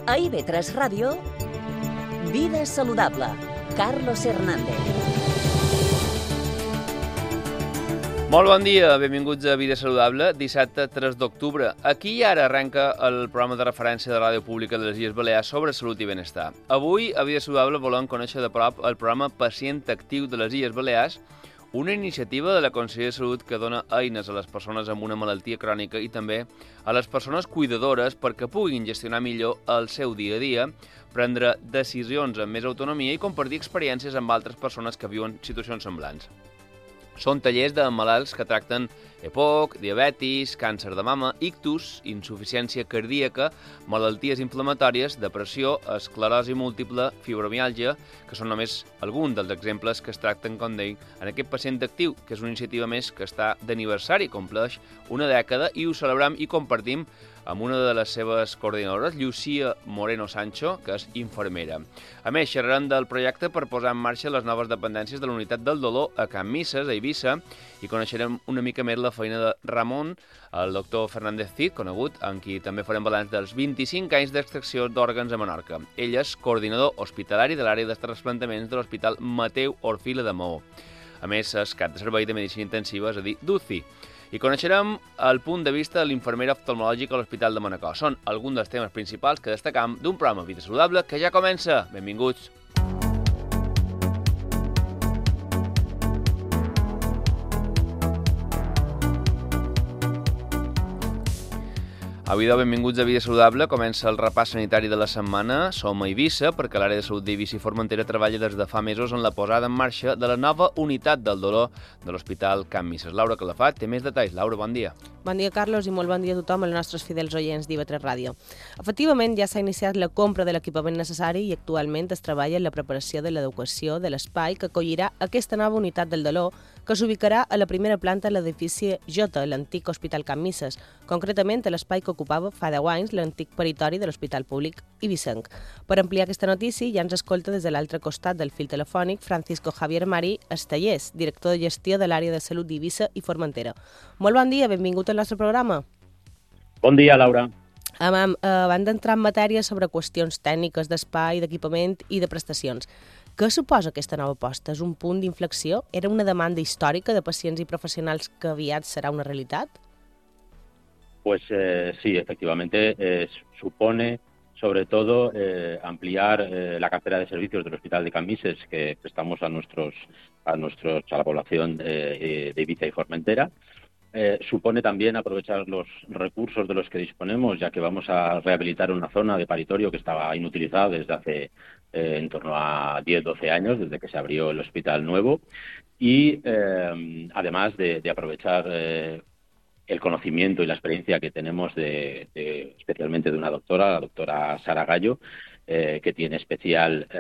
A IB3 Ràdio, Vida Saludable, Carlos Hernández. Molt bon dia, benvinguts a Vida Saludable, dissabte 3 d'octubre. Aquí i ara arrenca el programa de referència de Ràdio Pública de les Illes Balears sobre salut i benestar. Avui, a Vida Saludable, volem conèixer de prop el programa Pacient Actiu de les Illes Balears, una iniciativa de la Conselleria de Salut que dona eines a les persones amb una malaltia crònica i també a les persones cuidadores perquè puguin gestionar millor el seu dia a dia, prendre decisions amb més autonomia i compartir experiències amb altres persones que viuen situacions semblants. Són tallers de malalts que tracten EPOC, diabetis, càncer de mama, ictus, insuficiència cardíaca, malalties inflamatòries, depressió, esclerosi múltiple, fibromiàlgia, que són només alguns dels exemples que es tracten, com deia, en aquest pacient actiu, que és una iniciativa més que està d'aniversari, compleix una dècada, i ho celebrem i compartim amb una de les seves coordinadores, Llucia Moreno Sancho, que és infermera. A més, xerrarem del projecte per posar en marxa les noves dependències de la Unitat del Dolor a Can Misses, a Eivissa, i coneixerem una mica més la feina de Ramon, el doctor Fernández Cid, conegut, amb qui també farem balanç dels 25 anys d'extracció d'òrgans a Menorca. Ell és coordinador hospitalari de l'àrea de trasplantaments de l'Hospital Mateu Orfila de Maó. A més, és cap de servei de medicina intensiva, és a dir, d'UCI. I coneixerem el punt de vista de l'infermera oftalmològica a l'Hospital de Manacor. Són alguns dels temes principals que destacam d'un programa Vida Saludable que ja comença. Benvinguts. Avui, benvinguts a Vida Saludable. Comença el repàs sanitari de la setmana. Som a Eivissa, perquè l'àrea de salut d'Eivissa i Formentera treballa des de fa mesos en la posada en marxa de la nova unitat del dolor de l'Hospital Can Misses. Laura Calafat té més detalls. Laura, bon dia. Bon dia, Carlos, i molt bon dia a tothom, als nostres fidels oients d'IV3 Ràdio. Efectivament, ja s'ha iniciat la compra de l'equipament necessari i actualment es treballa en la preparació de l'adequació de l'espai que acollirà aquesta nova unitat del dolor, que s'ubicarà a la primera planta de l'edifici J, l'antic Hospital Can Misses, concretament a l'espai que ocupava fa 10 anys l'antic peritori de l'Hospital Públic Eivissenc. Per ampliar aquesta notícia, ja ens escolta des de l'altre costat del fil telefònic Francisco Javier Mari Estellers, director de gestió de l'àrea de salut d'Eivissa i Formentera. Molt bon dia, benvingut al nostre programa. Bon dia, Laura. Abans d'entrar en matèria sobre qüestions tècniques d'espai, d'equipament i de prestacions, què suposa aquesta nova aposta? És un punt d'inflexió? Era una demanda històrica de pacients i professionals que aviat serà una realitat? Pues sí, efectivamente, supone sobre todo ampliar la cartera de servicios del Hospital de Can Misses que prestamos a la población de Eivissa y Formentera. Supone también aprovechar los recursos de los que disponemos, ya que vamos a rehabilitar una zona de paritorio que estaba inutilizada desde hace en torno a 10-12 años, desde que se abrió el hospital nuevo, y además de aprovechar el conocimiento y la experiencia que tenemos especialmente de una doctora, la doctora Sara Gallo, que tiene especial